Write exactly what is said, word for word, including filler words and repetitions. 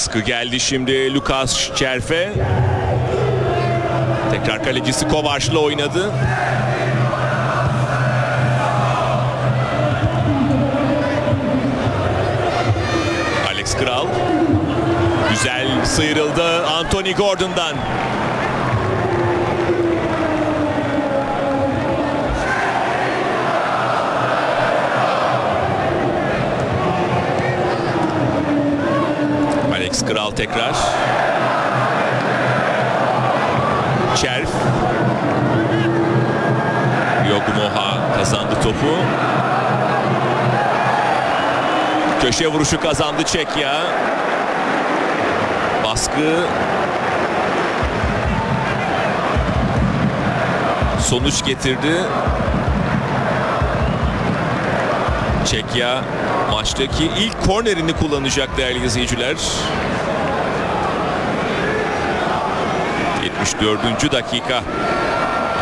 Baskı geldi şimdi Lukas Cerfe. Tekrar kalecisi Kovaç'la oynadı. Alex Kral. Güzel sıyrıldı Anthony Gordon'dan. Alex Kral tekrar. Cerf. Yogumoha kazandı topu. Köşe vuruşu kazandı Çekya. Baskı. Sonuç getirdi. Çekya maçtaki ilk kornerini kullanacak değerli izleyiciler. yetmiş dördüncü dakika.